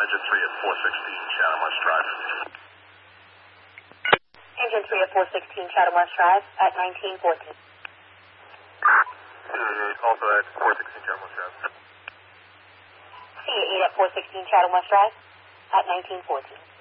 Engine 3 at 416 Chatham West Drive. Engine 3 at 416 Chatham West Drive at 1914. Also at 416 Chatham West Drive. CA8 at 416 Chatham West Drive at 1914.